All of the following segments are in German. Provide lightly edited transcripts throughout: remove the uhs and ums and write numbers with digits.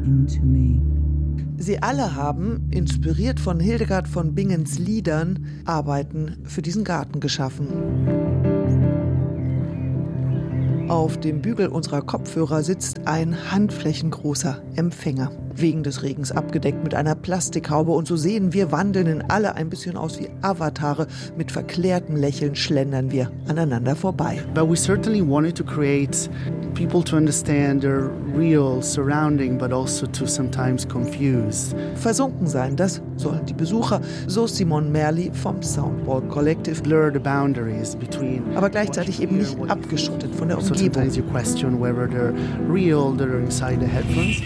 into me. Sie alle haben, inspiriert von Hildegard von Bingens Liedern, Arbeiten für diesen Garten geschaffen. Auf dem Bügel unserer Kopfhörer sitzt ein handflächengroßer Empfänger. Wegen des Regens abgedeckt mit einer Plastikhaube. Und so sehen wir Wandelnden alle ein bisschen aus wie Avatare. Mit verklärtem Lächeln schlendern wir aneinander vorbei. But we certainly wanted to create people to understand their real surrounding, but also to sometimes confuse. Versunken sein, das sollen die Besucher, so Simone Merli vom Soundwall Collective. Blur the boundaries between. Aber gleichzeitig eben nicht abgeschottet von der So Umgebung. sometimes you question whether they're real, they're inside the headphones.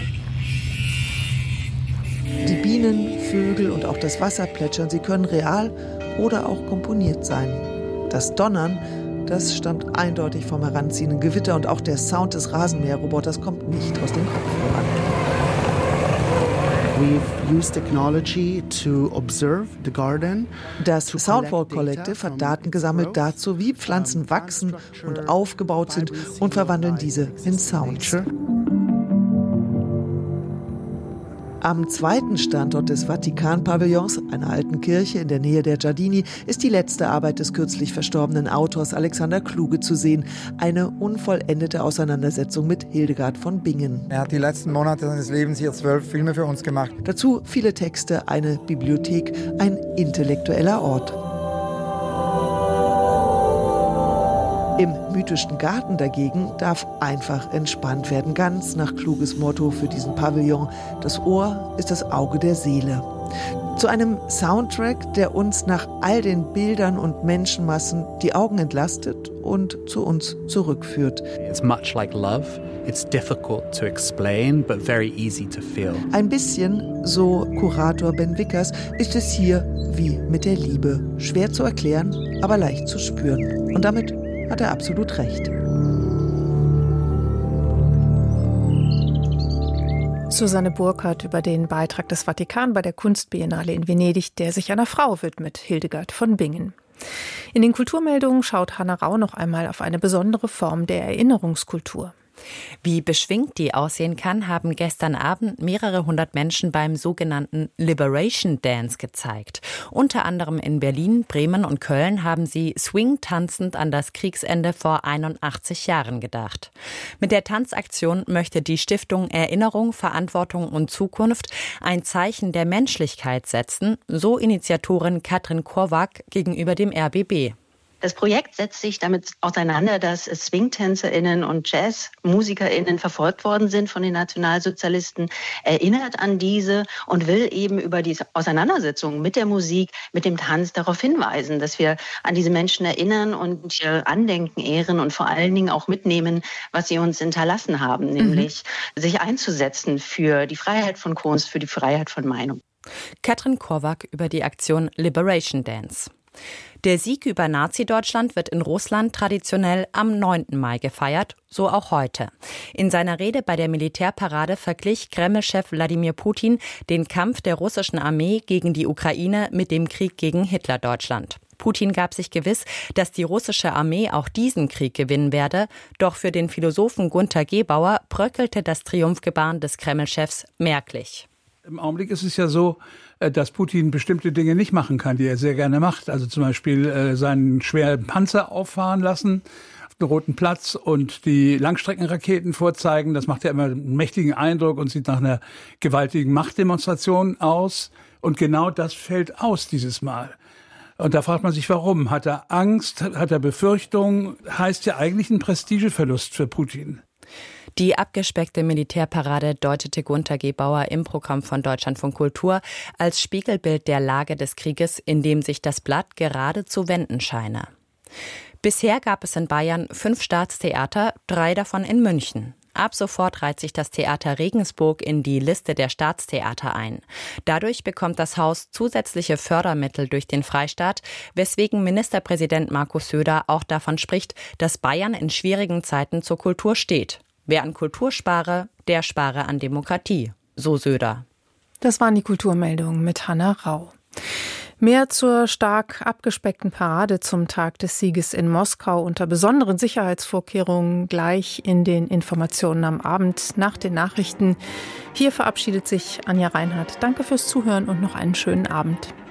Die Bienen, Vögel und auch das Wasser plätschern, sie können real oder auch komponiert sein. Das Donnern, das stammt eindeutig vom heranziehenden Gewitter und auch der Sound des Rasenmäherroboters kommt nicht aus den Kopfhörern. We've used technology to observe the garden. Das Soundwall Collective hat Daten gesammelt dazu, wie Pflanzen wachsen und aufgebaut sind und verwandeln diese in Sounds. Am zweiten Standort des Vatikan-Pavillons, einer alten Kirche in der Nähe der Giardini, ist die letzte Arbeit des kürzlich verstorbenen Autors Alexander Kluge zu sehen. Eine unvollendete Auseinandersetzung mit Hildegard von Bingen. Er hat die letzten Monate seines Lebens hier 12 Filme für uns gemacht. Dazu viele Texte, eine Bibliothek, ein intellektueller Ort. Im mythischen Garten dagegen darf einfach entspannt werden, ganz nach Kluges Motto für diesen Pavillon. Das Ohr ist das Auge der Seele. Zu einem Soundtrack, der uns nach all den Bildern und Menschenmassen die Augen entlastet und zu uns zurückführt. It's much like love. It's difficult to explain, but very easy to feel. Ein bisschen, so Kurator Ben Wickers, ist es hier wie mit der Liebe. Schwer zu erklären, aber leicht zu spüren. Und damit hat er absolut recht. Susanne Burkhardt über den Beitrag des Vatikan bei der Kunstbiennale in Venedig, der sich einer Frau widmet, Hildegard von Bingen. In den Kulturmeldungen schaut Hanna Rau noch einmal auf eine besondere Form der Erinnerungskultur. Wie beschwingt die aussehen kann, haben gestern Abend mehrere hundert Menschen beim sogenannten Liberation Dance gezeigt. Unter anderem in Berlin, Bremen und Köln haben sie swing-tanzend an das Kriegsende vor 81 Jahren gedacht. Mit der Tanzaktion möchte die Stiftung Erinnerung, Verantwortung und Zukunft ein Zeichen der Menschlichkeit setzen, so Initiatorin Katrin Korwak gegenüber dem RBB. Das Projekt setzt sich damit auseinander, dass SwingtänzerInnen und JazzmusikerInnen verfolgt worden sind von den Nationalsozialisten, erinnert an diese und will eben über diese Auseinandersetzung mit der Musik, mit dem Tanz darauf hinweisen, dass wir an diese Menschen erinnern und ihr Andenken ehren und vor allen Dingen auch mitnehmen, was sie uns hinterlassen haben, nämlich sich einzusetzen für die Freiheit von Kunst, für die Freiheit von Meinung. Katrin Korwak über die Aktion Liberation Dance. Der Sieg über Nazi-Deutschland wird in Russland traditionell am 9. Mai gefeiert, so auch heute. In seiner Rede bei der Militärparade verglich Kreml-Chef Wladimir Putin den Kampf der russischen Armee gegen die Ukraine mit dem Krieg gegen Hitler-Deutschland. Putin gab sich gewiss, dass die russische Armee auch diesen Krieg gewinnen werde. Doch für den Philosophen Gunther Gebauer bröckelte das Triumphgebaren des Kreml-Chefs merklich. Im Augenblick ist es ja so, dass Putin bestimmte Dinge nicht machen kann, die er sehr gerne macht. Also zum Beispiel seinen schweren Panzer auffahren lassen auf dem Roten Platz und die Langstreckenraketen vorzeigen. Das macht ja immer einen mächtigen Eindruck und sieht nach einer gewaltigen Machtdemonstration aus. Und genau das fällt aus dieses Mal. Und da fragt man sich, warum? Hat er Angst? Hat er Befürchtungen? Heißt ja eigentlich ein Prestigeverlust für Putin. Die abgespeckte Militärparade deutete Gunther Gebauer im Programm von Deutschlandfunk Kultur als Spiegelbild der Lage des Krieges, in dem sich das Blatt gerade zu wenden scheine. Bisher gab es in Bayern 5 Staatstheater, 3 davon in München. Ab sofort reiht sich das Theater Regensburg in die Liste der Staatstheater ein. Dadurch bekommt das Haus zusätzliche Fördermittel durch den Freistaat, weswegen Ministerpräsident Markus Söder auch davon spricht, dass Bayern in schwierigen Zeiten zur Kultur steht. Wer an Kultur spare, der spare an Demokratie, so Söder. Das waren die Kulturmeldungen mit Hanna Rau. Mehr zur stark abgespeckten Parade zum Tag des Sieges in Moskau unter besonderen Sicherheitsvorkehrungen gleich in den Informationen am Abend nach den Nachrichten. Hier verabschiedet sich Anja Reinhardt. Danke fürs Zuhören und noch einen schönen Abend.